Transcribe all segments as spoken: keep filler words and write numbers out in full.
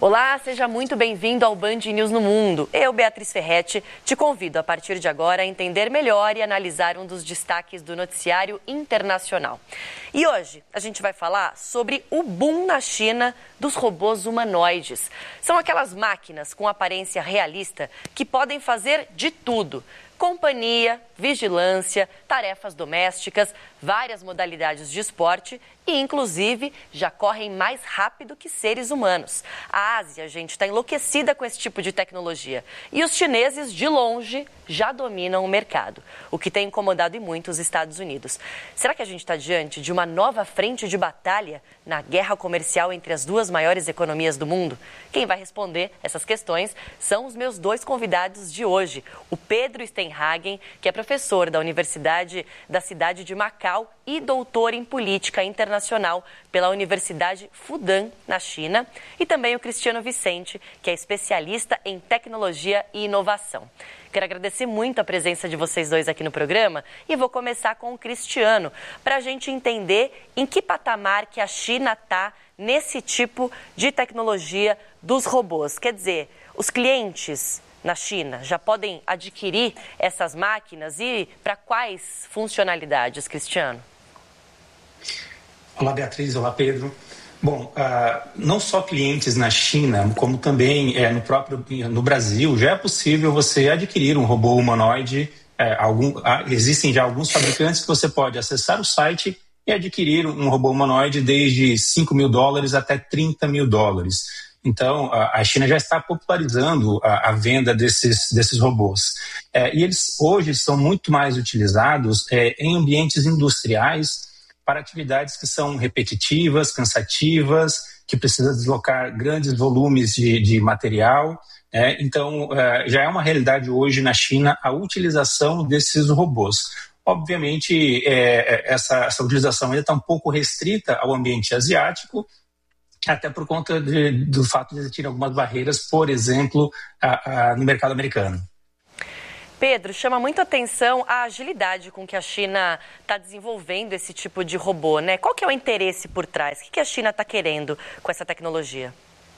Olá, seja muito bem-vindo ao Band News no Mundo. Eu, Beatriz Ferretti, te convido a partir de agora a entender melhor e analisar um dos destaques do noticiário internacional. E hoje a gente vai falar sobre o boom na China dos robôs humanoides. São aquelas máquinas com aparência realista que podem fazer de tudo: companhia, vigilância, tarefas domésticas, várias modalidades de esporte e, inclusive, já correm mais rápido que seres humanos. A Ásia, gente, está enlouquecida com esse tipo de tecnologia. E os chineses, de longe, já dominam o mercado, o que tem incomodado e muito os Estados Unidos. Será que a gente está diante de uma nova frente de batalha na guerra comercial entre as duas maiores economias do mundo? Quem vai responder essas questões são os meus dois convidados de hoje. O Pedro Steenhagen, que é professor da Universidade da cidade de Macau e doutor em política internacional pela Universidade Fudan, na China, e também o Cristiano Vicente, que é especialista em tecnologia e inovação. Quero agradecer muito a presença de vocês dois aqui no programa e vou começar com o Cristiano, para a gente entender em que patamar que a China está nesse tipo de tecnologia dos robôs. Quer dizer, os clientes na China já podem adquirir essas máquinas e para quais funcionalidades, Cristiano? Olá, Beatriz. Olá, Pedro. Bom, uh, não só clientes na China, como também é, no próprio no Brasil, já é possível você adquirir um robô humanoide. É, algum, uh, existem já alguns fabricantes que você pode acessar o site e adquirir um robô humanoide desde cinco mil dólares até trinta mil dólares. Então, a China já está popularizando a, a venda desses, desses robôs. É, e eles hoje são muito mais utilizados é, em ambientes industriais para atividades que são repetitivas, cansativas, que precisam deslocar grandes volumes de, de material. É, então, é, já é uma realidade hoje na China a utilização desses robôs. Obviamente, é, essa, essa utilização ainda está um pouco restrita ao ambiente asiático, até por conta de, do fato de existirem algumas barreiras, por exemplo, a, a, no mercado americano. Pedro, chama muito atenção a agilidade com que a China está desenvolvendo esse tipo de robô, né? Qual que é o interesse por trás? O que a China está querendo com essa tecnologia?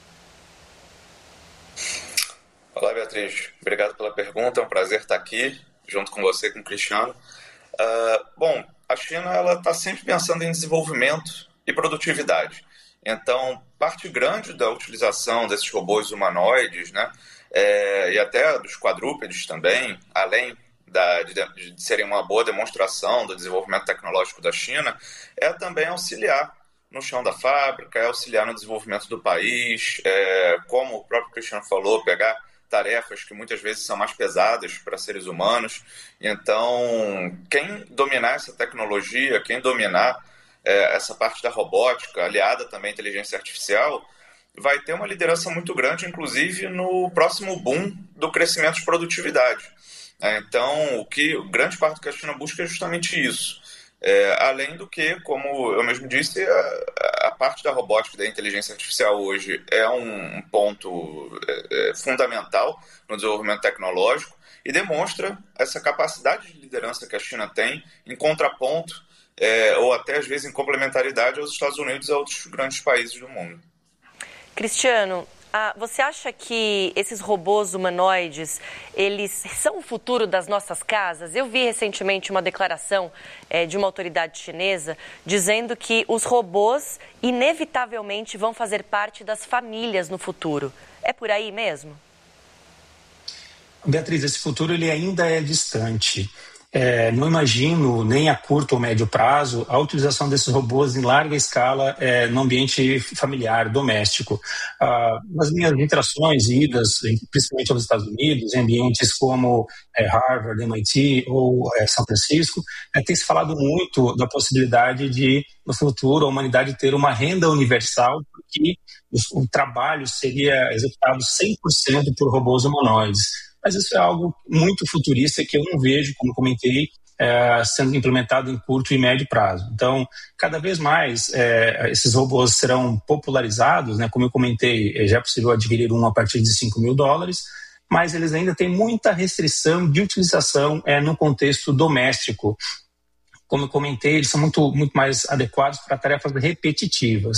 Olá, Beatriz. Obrigado pela pergunta. É um prazer estar aqui junto com você, com o Cristiano. Uh, bom, a China está sempre pensando em desenvolvimento e produtividade. Então, parte grande da utilização desses robôs humanoides, né, é, e até dos quadrúpedes também, além da, de, de serem uma boa demonstração do desenvolvimento tecnológico da China, é também auxiliar no chão da fábrica, é auxiliar no desenvolvimento do país, é, como o próprio Cristiano falou, pegar tarefas que muitas vezes são mais pesadas para seres humanos. Então, quem dominar essa tecnologia, quem dominar É, essa parte da robótica, aliada também à inteligência artificial, vai ter uma liderança muito grande, inclusive no próximo boom do crescimento de produtividade. É, então, o que grande parte do que a China busca é justamente isso. É, além do que, como eu mesmo disse, a, a parte da robótica e da inteligência artificial hoje é um, um ponto é, é, fundamental no desenvolvimento tecnológico e demonstra essa capacidade de liderança que a China tem em contraponto É, ou até às vezes em complementaridade aos Estados Unidos e a outros grandes países do mundo. Cristiano, ah, você acha que esses robôs humanoides, eles são o futuro das nossas casas? Eu vi recentemente uma declaração é, de uma autoridade chinesa dizendo que os robôs inevitavelmente vão fazer parte das famílias no futuro. É por aí mesmo? Beatriz, esse futuro ele ainda é distante. É, não imagino, nem a curto ou médio prazo, a utilização desses robôs em larga escala é, no ambiente familiar, doméstico. Ah, nas minhas interações e idas, principalmente aos Estados Unidos, em ambientes como é, Harvard, M I T ou é, São Francisco, é, tem se falado muito da possibilidade de, no futuro, a humanidade ter uma renda universal, porque o, o trabalho seria executado cem por cento por robôs humanoides. Mas isso é algo muito futurista que eu não vejo, como comentei, é, sendo implementado em curto e médio prazo. Então, cada vez mais é, esses robôs serão popularizados, né? Como eu comentei, já é possível adquirir um a partir de cinco mil dólares, mas eles ainda têm muita restrição de utilização é, no contexto doméstico. Como eu comentei, eles são muito, muito mais adequados para tarefas repetitivas.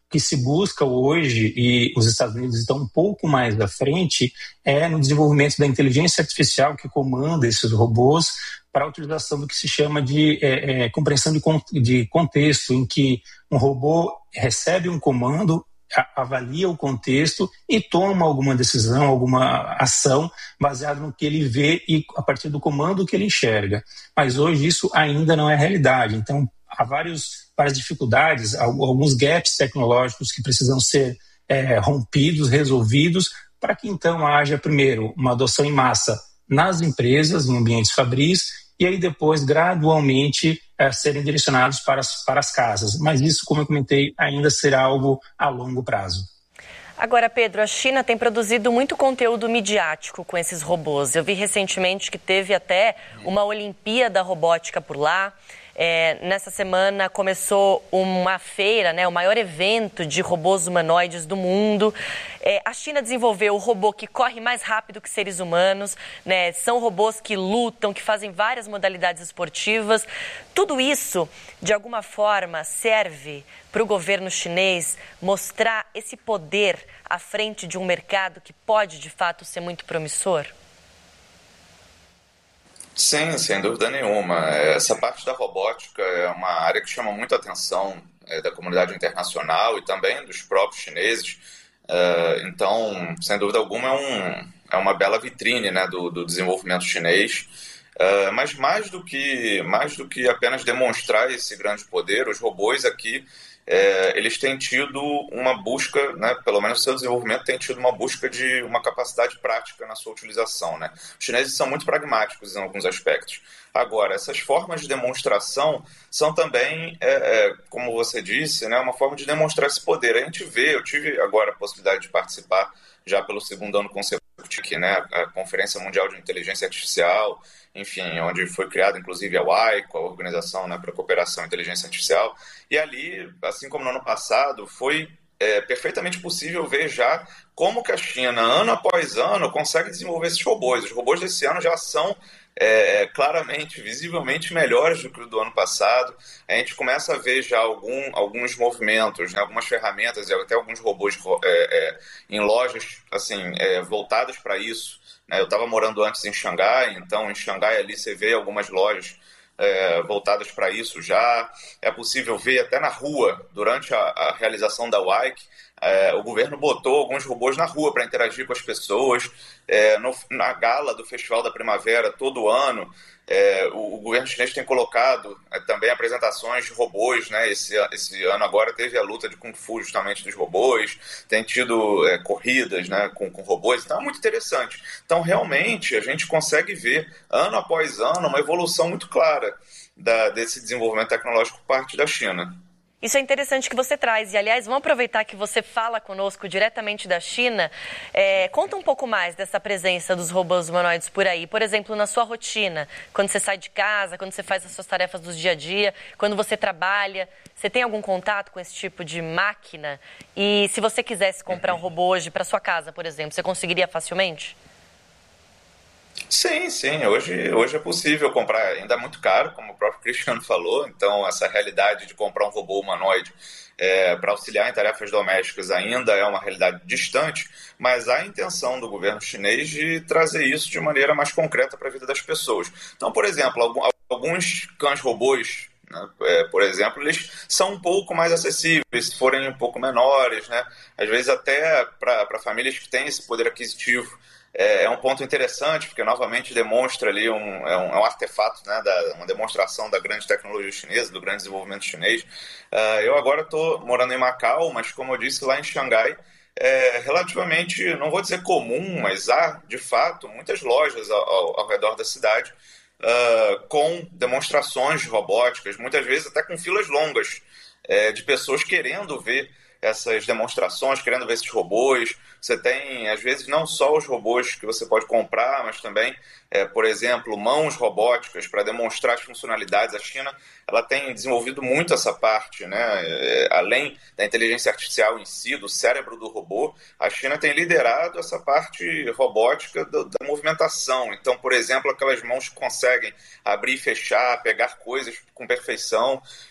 que se busca hoje, e os Estados Unidos estão um pouco mais à frente, é no desenvolvimento da inteligência artificial que comanda esses robôs para a utilização do que se chama de é, é, compreensão de, de contexto, em que um robô recebe um comando, avalia o contexto e toma alguma decisão, alguma ação baseada no que ele vê e a partir do comando que ele enxerga. Mas hoje isso ainda não é realidade. Então, há vários, várias dificuldades, alguns gaps tecnológicos que precisam ser é, rompidos, resolvidos, para que então haja, primeiro, uma adoção em massa nas empresas, em ambientes fabris, e aí depois, gradualmente, é, serem direcionados para as, para as casas. Mas isso, como eu comentei, ainda será algo a longo prazo. Agora, Pedro, a China tem produzido muito conteúdo midiático com esses robôs. Eu vi recentemente que teve até uma Olimpíada Robótica por lá. É, nessa semana começou uma feira, né, o maior evento de robôs humanoides do mundo. É, a China desenvolveu o robô que corre mais rápido que seres humanos, né, são robôs que lutam, que fazem várias modalidades esportivas. Tudo isso, de alguma forma, serve para o governo chinês mostrar esse poder à frente de um mercado que pode, de fato, ser muito promissor? Sim, sem dúvida nenhuma. Essa parte da robótica é uma área que chama muito a atenção é, da comunidade internacional e também dos próprios chineses. É, então, sem dúvida alguma, é, um, é uma bela vitrine, né, do, do desenvolvimento chinês. É, mas mais do que, mais do que apenas demonstrar esse grande poder, os robôs aqui, é, eles têm tido uma busca, né, pelo menos o seu desenvolvimento tem tido uma busca de uma capacidade prática na sua utilização, né? Os chineses são muito pragmáticos em alguns aspectos. Agora, essas formas de demonstração são também, é, é, como você disse, né, uma forma de demonstrar esse poder. A gente vê, eu tive agora a possibilidade de participar já pelo segundo ano consecutivo, né, a Conferência Mundial de Inteligência Artificial, enfim, onde foi criada inclusive a U A I C, a Organização, né, para a Cooperação e Inteligência Artificial, e ali, assim como no ano passado, foi é, perfeitamente possível ver já como que a China, ano após ano, consegue desenvolver esses robôs. Os robôs desse ano já são é, claramente, visivelmente melhores do que o do ano passado. A gente começa a ver já algum, alguns movimentos, né, algumas ferramentas e até alguns robôs é, é, em lojas assim, é, voltadas para isso. Eu estava morando antes em Xangai, então em Xangai ali você vê algumas lojas é, voltadas para isso já. É possível ver até na rua, durante a, a realização da U A I C, é, o governo botou alguns robôs na rua para interagir com as pessoas. É, no, na gala do Festival da Primavera, todo ano, é, o, o governo chinês tem colocado é, também apresentações de robôs, né? Esse, esse ano agora teve a luta de Kung Fu justamente dos robôs, tem tido é, corridas, né, com, com robôs, então é muito interessante. Então realmente a gente consegue ver ano após ano uma evolução muito clara da, desse desenvolvimento tecnológico por parte da China. Isso é interessante que você traz. E, aliás, vamos aproveitar que você fala conosco diretamente da China. É, conta um pouco mais dessa presença dos robôs humanoides por aí. Por exemplo, na sua rotina, quando você sai de casa, quando você faz as suas tarefas do dia a dia, quando você trabalha, você tem algum contato com esse tipo de máquina? E se você quisesse comprar um robô hoje para sua casa, por exemplo, você conseguiria facilmente? Sim, sim. Hoje, hoje é possível comprar, ainda é muito caro, como o próprio Cristiano falou, então essa realidade de comprar um robô humanoide é, para auxiliar em tarefas domésticas ainda é uma realidade distante, mas há a intenção do governo chinês de trazer isso de maneira mais concreta para a vida das pessoas. Então, por exemplo, alguns cães robôs, né, é, por exemplo, eles são um pouco mais acessíveis, se forem um pouco menores, né, às vezes até para famílias que têm esse poder aquisitivo. É um ponto interessante, porque novamente demonstra ali um, é um, é um artefato, né, da, uma demonstração da grande tecnologia chinesa, do grande desenvolvimento chinês. Uh, eu agora estou morando em Macau, mas como eu disse, lá em Xangai, é relativamente, não vou dizer comum, mas há, de fato, muitas lojas ao, ao, ao redor da cidade uh, com demonstrações de robóticas, muitas vezes até com filas longas é, de pessoas querendo ver essas demonstrações, querendo ver esses robôs. Você tem, às vezes, não só os robôs que você pode comprar, mas também, é, por exemplo, mãos robóticas para demonstrar as funcionalidades. A China ela tem desenvolvido muito essa parte, né? É, além da inteligência artificial em si, do cérebro do robô, a China tem liderado essa parte robótica do, da movimentação. Então, por exemplo, aquelas mãos que conseguem abrir e fechar, pegar coisas com perfeição.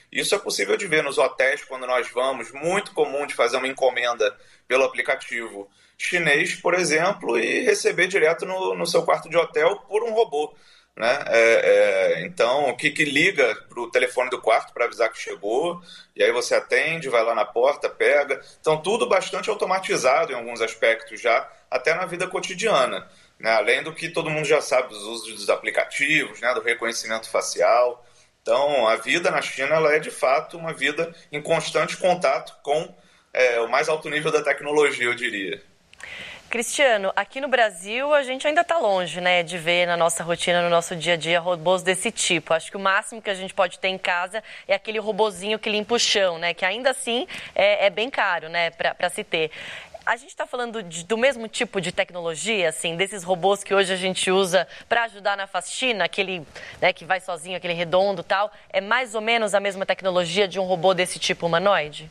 Isso é possível de ver nos hotéis quando nós vamos, muito comum de fazer uma encomenda pelo aplicativo chinês, por exemplo, e receber direto no, no seu quarto de hotel por um robô. Né? É, é, então, o que, que liga para o telefone do quarto para avisar que chegou, e aí você atende, vai lá na porta, pega. Então, tudo bastante automatizado em alguns aspectos já, até na vida cotidiana. Né? Além do que todo mundo já sabe dos usos dos aplicativos, né? Do reconhecimento facial. Então, a vida na China ela é, de fato, uma vida em constante contato com é, o mais alto nível da tecnologia, eu diria. Cristiano, aqui no Brasil a gente ainda está longe, né, de ver na nossa rotina, no nosso dia a dia, robôs desse tipo. Acho que o máximo que a gente pode ter em casa é aquele robozinho que limpa o chão, né, que ainda assim é, é bem caro, né, para se ter. A gente está falando de, do mesmo tipo de tecnologia, assim, desses robôs que hoje a gente usa para ajudar na faxina, aquele, né, que vai sozinho, aquele redondo e tal. É mais ou menos a mesma tecnologia de um robô desse tipo humanoide?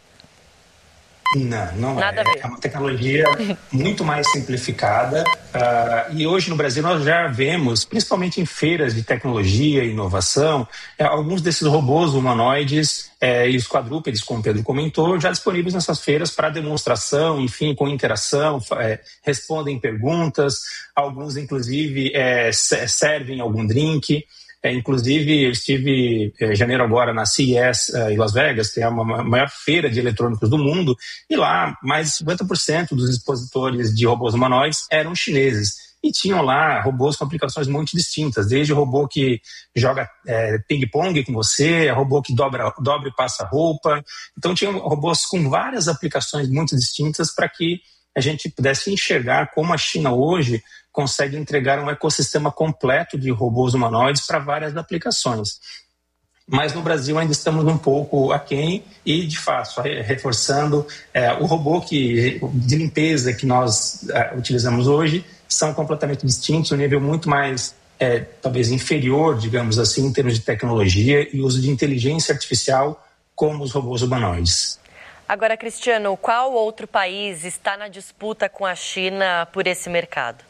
Não, não Nada é. É uma tecnologia muito mais simplificada. Uh, e hoje no Brasil nós já vemos, principalmente em feiras de tecnologia e inovação, é, alguns desses robôs humanoides é, e os quadrúpedes, como o Pedro comentou, já disponíveis nessas feiras para demonstração, enfim, com interação, é, respondem perguntas, alguns inclusive é, servem algum drink. É, inclusive, eu estive em é, janeiro agora na C E S é, em Las Vegas, que é a maior feira de eletrônicos do mundo, e lá mais de cinquenta por cento dos expositores de robôs humanoides eram chineses. E tinham lá robôs com aplicações muito distintas, desde o robô que joga é, ping-pong com você, robô que dobra, dobra e passa roupa. Então, tinham robôs com várias aplicações muito distintas para que a gente pudesse enxergar como a China hoje consegue entregar um ecossistema completo de robôs humanoides para várias aplicações. Mas no Brasil ainda estamos um pouco aquém e, de fato, reforçando, é, o robô que, de limpeza que nós é, utilizamos hoje são completamente distintos, um nível muito mais, é, talvez, inferior, digamos assim, em termos de tecnologia e uso de inteligência artificial como os robôs humanoides. Agora, Cristiano, qual outro país está na disputa com a China por esse mercado?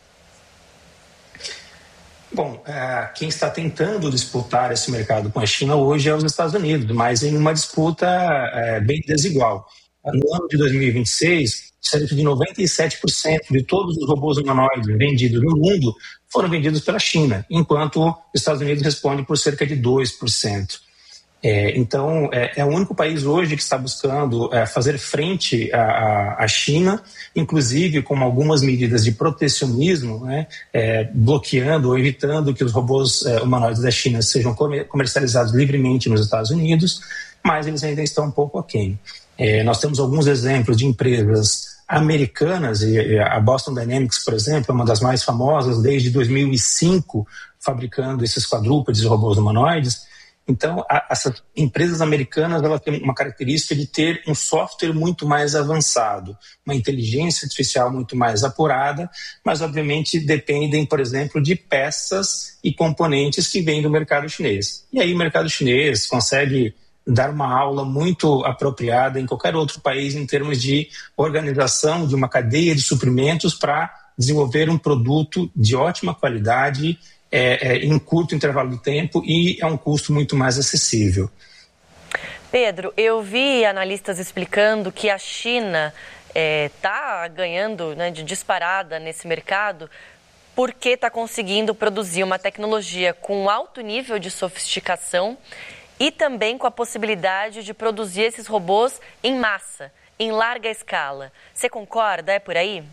Bom, quem está tentando disputar esse mercado com a China hoje é os Estados Unidos, mas em uma disputa bem desigual. No ano de dois mil e vinte e seis, cerca de noventa e sete por cento de todos os robôs humanoides vendidos no mundo foram vendidos pela China, enquanto os Estados Unidos responde por cerca de dois por cento. É, então, é, é o único país hoje que está buscando é, fazer frente à, à China, inclusive com algumas medidas de protecionismo, né, é, bloqueando ou evitando que os robôs é, humanoides da China sejam comercializados livremente nos Estados Unidos, mas eles ainda estão um pouco aquém. É, nós temos alguns exemplos de empresas americanas, e a Boston Dynamics, por exemplo, é uma das mais famosas desde dois mil e cinco, fabricando esses quadrúpedes robôs humanoides. Então, a, essas empresas americanas elas têm uma característica de ter um software muito mais avançado, uma inteligência artificial muito mais apurada, mas, obviamente, dependem, por exemplo, de peças e componentes que vêm do mercado chinês. E aí o mercado chinês consegue dar uma aula muito apropriada em qualquer outro país em termos de organização de uma cadeia de suprimentos para desenvolver um produto de ótima qualidade, É, é, em curto intervalo de tempo e é um custo muito mais acessível. Pedro, eu vi analistas explicando que a China está é, ganhando, né, de disparada nesse mercado porque está conseguindo produzir uma tecnologia com alto nível de sofisticação e também com a possibilidade de produzir esses robôs em massa, em larga escala. Você concorda? É por aí?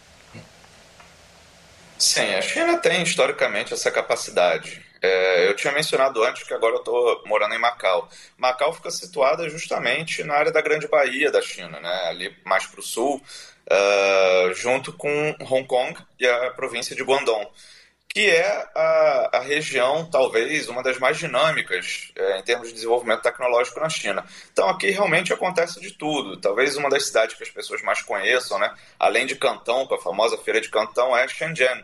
Sim, a China tem historicamente essa capacidade. É, eu tinha mencionado antes que agora eu estou morando em Macau. Macau fica situada justamente na área da Grande Baía da China, né? Ali mais para o sul, uh, junto com Hong Kong e a província de Guangdong, que é a, a região, talvez, uma das mais dinâmicas é, em termos de desenvolvimento tecnológico na China. Então, aqui realmente acontece de tudo. Talvez uma das cidades que as pessoas mais conheçam, né, além de Cantão, com a famosa feira de Cantão, é Shenzhen.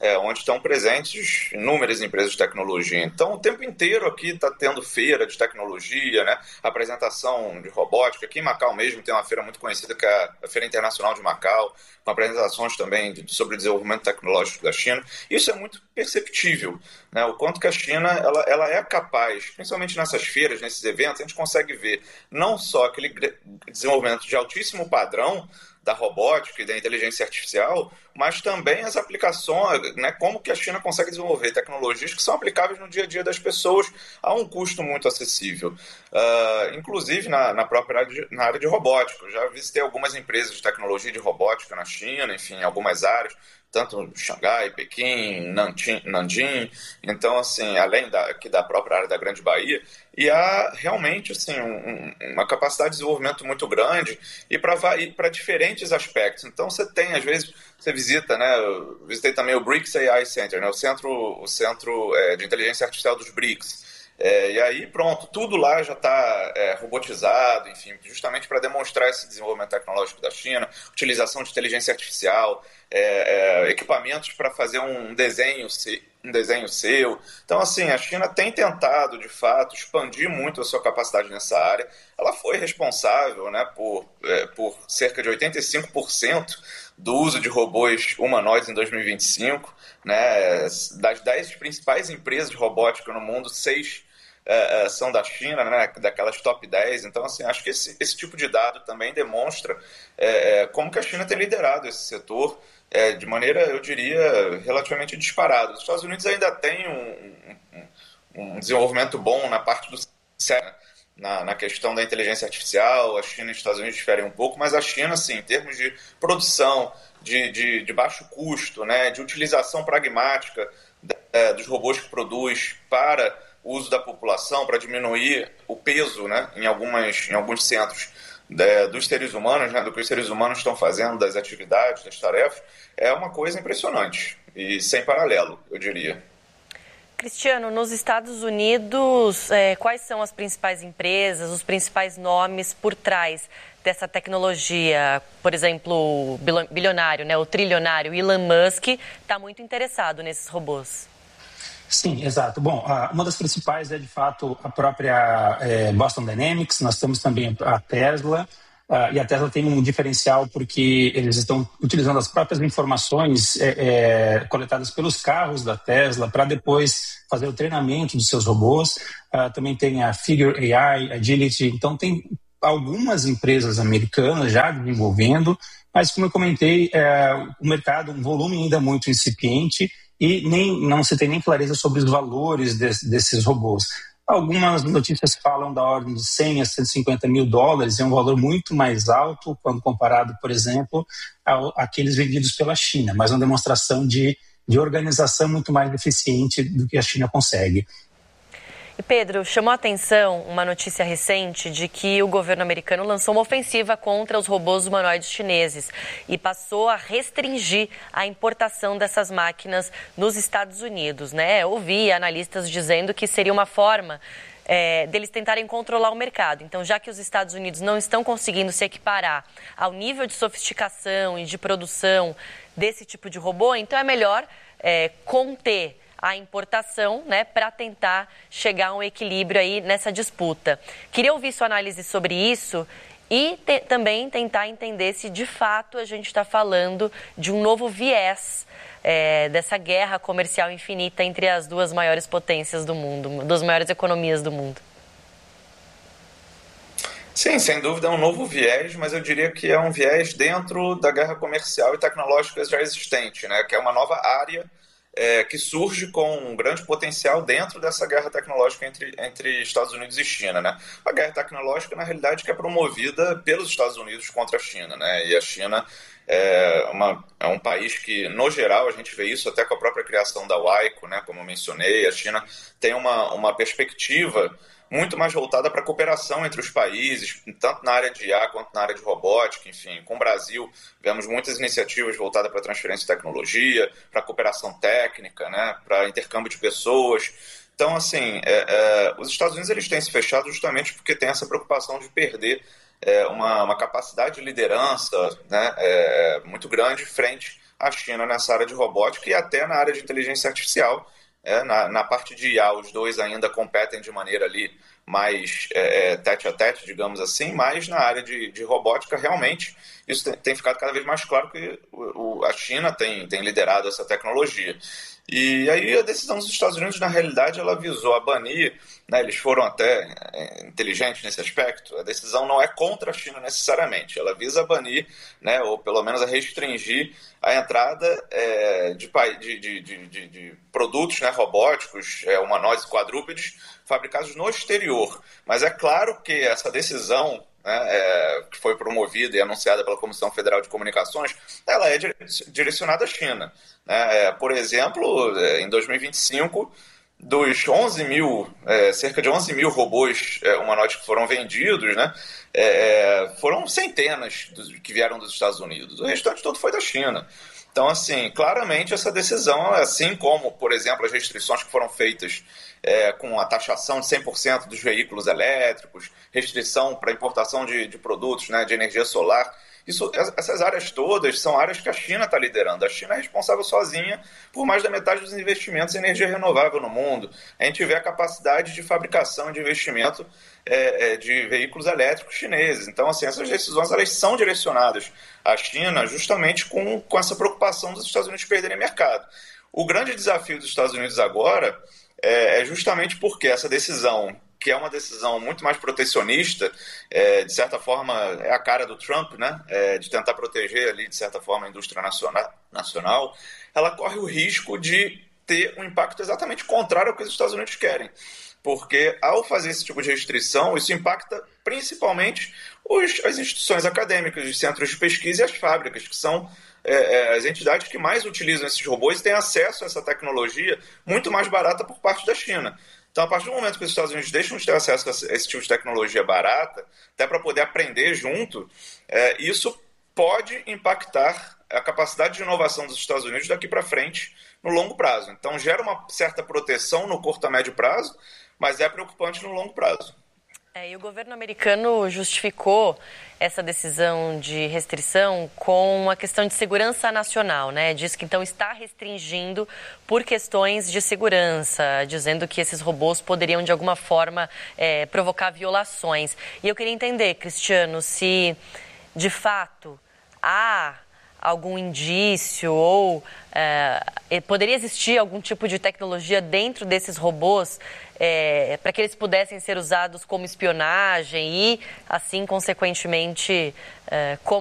é, onde estão presentes inúmeras empresas de tecnologia. Então, o tempo inteiro aqui está tendo feira de tecnologia, né? Apresentação de robótica. Aqui em Macau mesmo tem uma feira muito conhecida, que é a Feira Internacional de Macau, com apresentações também de, sobre o desenvolvimento tecnológico da China. Isso é muito perceptível, né? O quanto que a China ela, ela é capaz, principalmente nessas feiras, nesses eventos, a gente consegue ver não só aquele desenvolvimento de altíssimo padrão da robótica e da inteligência artificial, mas também as aplicações, né, como que a China consegue desenvolver tecnologias que são aplicáveis no dia a dia das pessoas a um custo muito acessível. Uh, inclusive na, na própria área de, na área de robótica. Eu já visitei algumas empresas de tecnologia de robótica na China, enfim, em algumas áreas, tanto Xangai, Pequim, Nanjing, Nanjing, então, assim, além da, aqui da própria área da Grande Bahia, e há realmente, assim, um, uma capacidade de desenvolvimento muito grande e para diferentes aspectos. Então, você tem, às vezes, você visita, né, eu visitei também o BRICS A I Center, né, o Centro, o centro é, de Inteligência Artificial dos BRICS. É, e aí, pronto, tudo lá já está é, robotizado, enfim, justamente para demonstrar esse desenvolvimento tecnológico da China, utilização de inteligência artificial, é, é, equipamentos para fazer um desenho, um desenho seu. Então, assim, a China tem tentado, de fato, expandir muito a sua capacidade nessa área. Ela foi responsável, né, por, é, por cerca de oitenta e cinco por cento do uso de robôs humanoides em dois mil e vinte e cinco. Né, das dez principais empresas de robótica no mundo, seis é, são da China, né, daquelas top dez. Então, assim, acho que esse, esse tipo de dado também demonstra é, como que a China tem liderado esse setor é, de maneira, eu diria, relativamente disparada. Os Estados Unidos ainda têm um, um, um desenvolvimento bom na parte do na, na questão da inteligência artificial. A China e os Estados Unidos diferem um pouco, mas a China, sim, em termos de produção, de, de, de baixo custo, né, de utilização pragmática é, dos robôs que produz para o uso da população, para diminuir o peso, né, em, algumas, em alguns centros é, dos seres humanos, né, do que os seres humanos estão fazendo, das atividades, das tarefas, é uma coisa impressionante e sem paralelo, eu diria. Cristiano, nos Estados Unidos, é, quais são as principais empresas, os principais nomes por trás dessa tecnologia? Por exemplo, o bilionário, né, o trilionário Elon Musk está muito interessado nesses robôs. Sim, exato. Bom, uma das principais é, de fato, a própria é, Boston Dynamics. Nós temos também a Tesla. Uh, e a Tesla tem um diferencial porque eles estão utilizando as próprias informações é, é, coletadas pelos carros da Tesla para depois fazer o treinamento dos seus robôs. Uh, também tem a Figure A I, Agility. Então, tem algumas empresas americanas já desenvolvendo, mas, como eu comentei, é, o mercado, um volume ainda muito incipiente e nem, não se tem nem clareza sobre os valores de, desses robôs. Algumas notícias falam da ordem de cem a cento e cinquenta mil dólares, é um valor muito mais alto quando comparado, por exemplo, ao, àqueles vendidos pela China, mas uma demonstração de, de organização muito mais eficiente do que a China consegue. E Pedro, chamou a atenção uma notícia recente de que o governo americano lançou uma ofensiva contra os robôs humanoides chineses e passou a restringir a importação dessas máquinas nos Estados Unidos, né? Ouvi analistas dizendo que seria uma forma é, deles tentarem controlar o mercado. Então, já que os Estados Unidos não estão conseguindo se equiparar ao nível de sofisticação e de produção desse tipo de robô, então é melhor é, conter a importação, né, para tentar chegar a um equilíbrio aí nessa disputa. Queria ouvir sua análise sobre isso e te, também tentar entender se de fato a gente está falando de um novo viés é, dessa guerra comercial infinita entre as duas maiores potências do mundo, duas maiores economias do mundo. Sim, sem dúvida é um novo viés, mas eu diria que é um viés dentro da guerra comercial e tecnológica já existente, né, que é uma nova área É, que surge com um grande potencial dentro dessa guerra tecnológica entre, entre Estados Unidos e China, né? A guerra tecnológica, na realidade, que é promovida pelos Estados Unidos contra a China, né? E a China é, uma, é um país que, no geral, a gente vê isso até com a própria criação da WICO, né? Como eu mencionei, a China tem uma, uma perspectiva muito mais voltada para a cooperação entre os países, tanto na área de I A quanto na área de robótica, enfim. Com o Brasil, vemos muitas iniciativas voltadas para a transferência de tecnologia, para a cooperação técnica, né, para intercâmbio de pessoas. Então, assim, é, é, os Estados Unidos eles têm se fechado justamente porque tem essa preocupação de perder é, uma, uma capacidade de liderança, né, é, muito grande frente a China nessa área de robótica e até na área de inteligência artificial. É, na, na parte de I A, os dois ainda competem de maneira ali mais é, tete a tete, digamos assim, mas na área de, de robótica, realmente, isso tem, tem ficado cada vez mais claro que o, o, a China tem, tem liderado essa tecnologia. E aí a decisão dos Estados Unidos, na realidade, ela visou a banir, né, eles foram até é, inteligentes nesse aspecto, a decisão não é contra a China necessariamente, ela visa banir, né, ou pelo menos a restringir a entrada é, de, de, de, de, de produtos, né, robóticos, é, humanoides e quadrúpedes fabricados no exterior. Mas é claro que essa decisão, né, é, que foi promovida e anunciada pela Comissão Federal de Comunicações, ela é direcionada à China. Né? É, por exemplo, em dois mil e vinte e cinco, dos onze mil, é, cerca de onze mil robôs é, humanoides que foram vendidos, né, é, foram centenas dos, que vieram dos Estados Unidos. O restante todo foi da China. Então, assim, claramente essa decisão, assim como, por exemplo, as restrições que foram feitas é, com a taxação de cem por cento dos veículos elétricos, restrição para importação de, de produtos, né, de energia solar, isso, essas áreas todas são áreas que a China está liderando. A China é responsável sozinha por mais da metade dos investimentos em energia renovável no mundo. A gente vê a capacidade de fabricação e de investimento é, é, de veículos elétricos chineses. Então, assim, essas decisões elas são direcionadas à China justamente com, com essa preocupação dos Estados Unidos perderem mercado. O grande desafio dos Estados Unidos agora é, é justamente porque essa decisão, que é uma decisão muito mais protecionista, é, de certa forma é a cara do Trump, né, é, de tentar proteger ali, de certa forma, a indústria nacional, nacional, ela corre o risco de ter um impacto exatamente contrário ao que os Estados Unidos querem. Porque ao fazer esse tipo de restrição, isso impacta principalmente os, as instituições acadêmicas, os centros de pesquisa e as fábricas, que são é, é, as entidades que mais utilizam esses robôs e têm acesso a essa tecnologia muito mais barata por parte da China. Então, a partir do momento que os Estados Unidos deixam de ter acesso a esse tipo de tecnologia barata, até para poder aprender junto, é, isso pode impactar a capacidade de inovação dos Estados Unidos daqui para frente, no longo prazo. Então, gera uma certa proteção no curto a médio prazo, mas é preocupante no longo prazo. É, e o governo americano justificou essa decisão de restrição com a questão de segurança nacional, né? Diz que então está restringindo por questões de segurança, dizendo que esses robôs poderiam de alguma forma é, provocar violações. E eu queria entender, Cristiano, se de fato há algum indício ou é, poderia existir algum tipo de tecnologia dentro desses robôs é, para que eles pudessem ser usados como espionagem e, assim, consequentemente, é, como